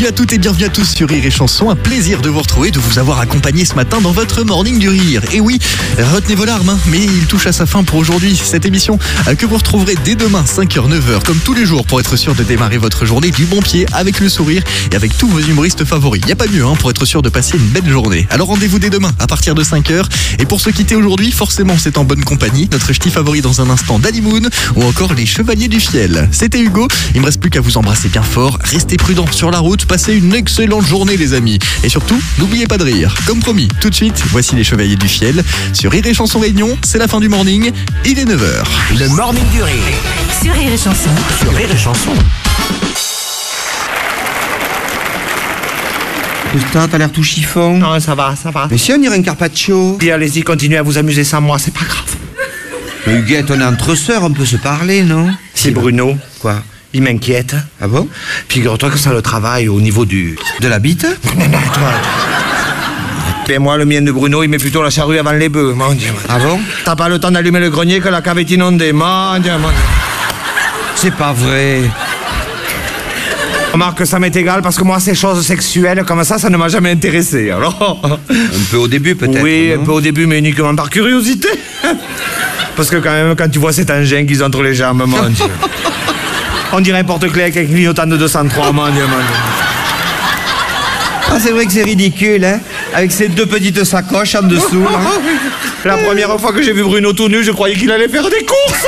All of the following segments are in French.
Bienvenue à toutes et bienvenue à tous sur Rire et Chanson. Un plaisir de vous retrouver, de vous avoir accompagné ce matin dans votre morning du rire. Et oui, retenez vos larmes, mais il touche à sa fin pour aujourd'hui. Cette émission que vous retrouverez dès demain 5h, 9h, comme tous les jours, pour être sûr de démarrer votre journée du bon pied, avec le sourire et avec tous vos humoristes favoris. Il n'y a pas mieux pour être sûr de passer une belle journée. Alors rendez-vous dès demain à partir de 5h. Et pour se quitter aujourd'hui, forcément c'est en bonne compagnie. Notre ch'ti favori dans un instant, Danny Moon, ou encore les Chevaliers du Fiel. C'était Hugo, il me reste plus qu'à vous embrasser bien fort. Restez prudents sur la route, passez une excellente journée les amis. Et surtout, n'oubliez pas de rire. Comme promis, tout de suite, voici les Chevaliers du Fiel. Sur Rire et Chanson Réunion, c'est la fin du morning, il est 9h. Le morning du rire. Sur Rire et Chanson. Sur Rire et Chanson. Putain, t'as l'air tout chiffon. Non, ça va, ça va. Mais si on dirait un carpaccio. Puis allez-y, continuez à vous amuser sans moi, c'est pas grave. Mais Huguette, on est entre sœurs, on peut se parler, non? C'est Bruno. Quoi? Il m'inquiète. Ah bon? Figure-toi que ça le travaille au niveau du... De la bite? Non, toi. Et moi, le mien de Bruno, il met plutôt la charrue avant les bœufs, mon Dieu. Ah bon? T'as pas le temps d'allumer le grenier que la cave est inondée, mon Dieu, mon Dieu. C'est pas vrai. Remarque que ça m'est égal parce que moi, ces choses sexuelles comme ça ne m'a jamais intéressé, alors... Un peu au début, peut-être. Oui, non? un peu au début, mais uniquement par curiosité. Parce que quand même, quand tu vois cet engin qu'ils ont entre les jambes, mon Dieu. On dirait un porte-clés avec un clignotant de 203, mon Dieu, mon Dieu. Ah, c'est vrai que c'est ridicule, hein? Avec ces deux petites sacoches en dessous, là. La première fois que j'ai vu Bruno tout nu, je croyais qu'il allait faire des courses.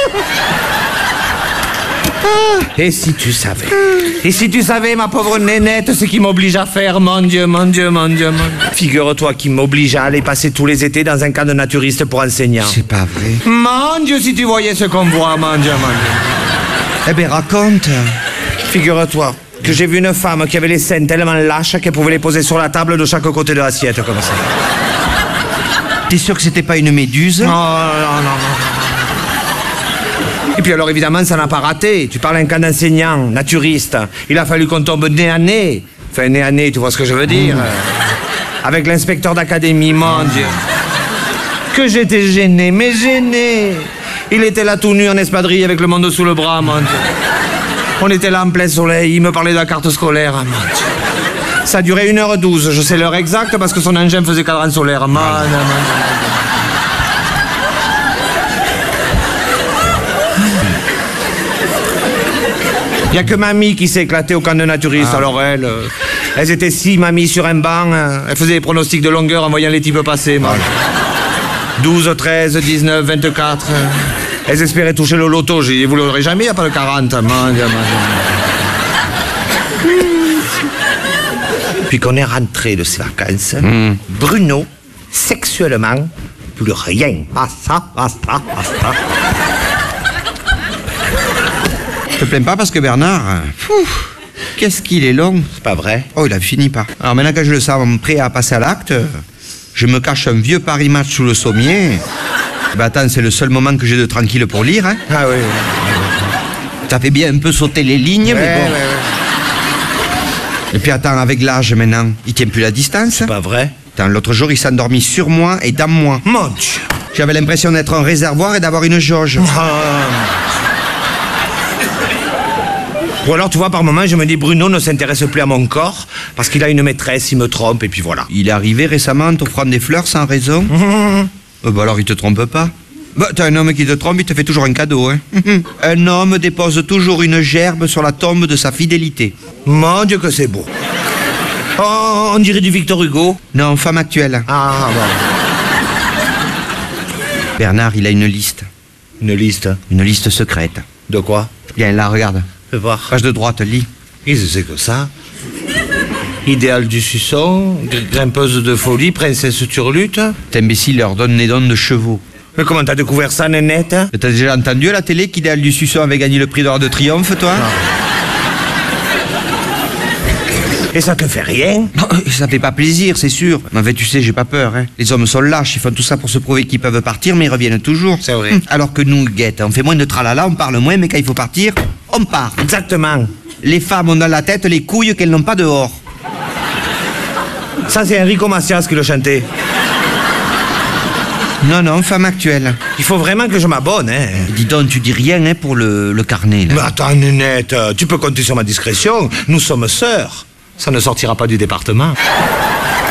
Et si tu savais? Et si tu savais, ma pauvre nénette, ce qui m'oblige à faire, mon Dieu, mon Dieu, mon Dieu, mon Dieu. Figure-toi qu'il m'oblige à aller passer tous les étés dans un camp de naturistes pour enseignant. C'est pas vrai. Mon Dieu, si tu voyais ce qu'on voit, mon Dieu, mon Dieu. Eh ben, raconte. Figure-toi que j'ai vu une femme qui avait les seins tellement lâches qu'elle pouvait les poser sur la table de chaque côté de l'assiette, comme ça. T'es sûr que c'était pas une méduse? Non, non, non, non. Et puis alors évidemment ça n'a pas raté. Tu parles d'un camp d'enseignant, naturiste. Il a fallu qu'on tombe nez à nez. Enfin nez à nez, tu vois ce que je veux dire? Avec l'inspecteur d'académie, mon Dieu. Que j'étais gêné, mais gêné. Il était là tout nu en espadrille avec le monde sous le bras, mon Dieu. On était là en plein soleil, il me parlait de la carte scolaire, mon Dieu. Ça durait 1h12, je sais l'heure exacte parce que son engin faisait cadran solaire, mon Dieu. Il n'y a que mamie qui s'est éclatée au camp de naturistes. Alors elles étaient 6 mamies sur un banc. Elles faisaient des pronostics de longueur en voyant les types passer. 12, 13, 19, 24. Elles espéraient toucher le loto. J'ai dit, vous l'aurez jamais, il n'y a pas de 40. Puis qu'on est rentré de ces vacances, Bruno, sexuellement, plus rien. Basta. Je te plains pas parce que Bernard... Qu'est-ce qu'il est long. C'est pas vrai? Oh, il a fini pas. Alors maintenant que je le sens prêt à passer à l'acte, je me cache un vieux Paris Match sous le sommier. Ben attends, c'est le seul moment que j'ai de tranquille pour lire, hein. Ah oui. Ça fait bien un peu sauter les lignes, mais bon. Ouais. Et puis attends, avec l'âge maintenant, il tient plus la distance. C'est pas vrai? Attends, l'autre jour, il s'est endormi sur moi et dans moi. Mon Dieu. J'avais l'impression d'être un réservoir et d'avoir une jauge. Ou alors, tu vois, par moment, je me dis, Bruno ne s'intéresse plus à mon corps parce qu'il a une maîtresse, il me trompe, et puis voilà. Il est arrivé récemment en t'offrant des fleurs sans raison. Bah alors, il te trompe pas. Bah, t'as un homme qui te trompe, il te fait toujours un cadeau, hein. Un homme dépose toujours une gerbe sur la tombe de sa fidélité. Mon Dieu que c'est beau. Oh, on dirait du Victor Hugo. Non, femme actuelle. Ah, bon. Bernard, il a une liste. Une liste. Une liste secrète. De quoi? Viens, là, regarde. Fais voir. Page de droite, lis. Qu'est-ce que c'est que ça? Idéal du suçon, grimpeuse de folie, princesse turlute. Cet imbécile leur donne des dons de chevaux. Mais comment t'as découvert ça, nénette? T'as déjà entendu à la télé qu'Idéal du Suçon avait gagné le prix d'or de triomphe, toi? Non. Et ça te fait rien? Non, ça fait pas plaisir, c'est sûr. Mais en fait, tu sais, j'ai pas peur, hein. Les hommes sont lâches, ils font tout ça pour se prouver qu'ils peuvent partir, mais ils reviennent toujours. C'est vrai. Alors que nous, Guette, on fait moins de tralala, on parle moins, mais quand il faut partir, on part. Exactement. Les femmes ont dans la tête les couilles qu'elles n'ont pas dehors. Ça, c'est Enrico Macias qui le chantait. Non, femme actuelle. Il faut vraiment que je m'abonne, hein. Dis donc, tu dis rien, hein, pour le carnet, là. Mais attends, Nénette, tu peux compter sur ma discrétion. Nous sommes sœurs. Ça ne sortira pas du département.